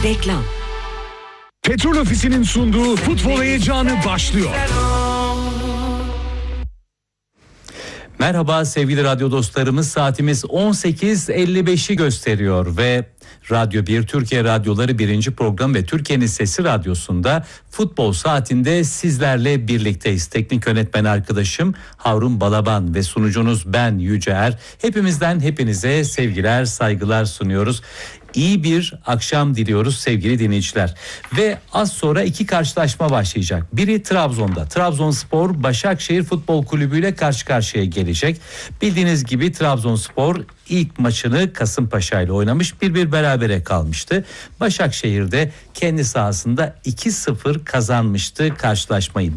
Reklam. Petrol Ofisi'nin sunduğu futbol heyecanı başlıyor. Merhaba sevgili radyo dostlarımız, saatimiz 18.55'i gösteriyor ve Radyo 1 Türkiye Radyoları 1. program ve Türkiye'nin Sesi Radyosu'nda futbol saatinde sizlerle birlikteyiz. Teknik yönetmen arkadaşım Harun Balaban ve sunucunuz ben Yüce Er. Hepimizden hepinize sevgiler, saygılar sunuyoruz. İyi bir akşam diliyoruz sevgili dinleyiciler. Ve az sonra iki karşılaşma başlayacak. Biri Trabzon'da. Trabzonspor Başakşehir Futbol Kulübü ile karşı karşıya gelecek. Bildiğiniz gibi Trabzonspor ilk maçını Kasımpaşa ile oynamış, 1-1 berabere kalmıştı. Başakşehir de kendi sahasında 2-0 kazanmıştı karşılaşmayı.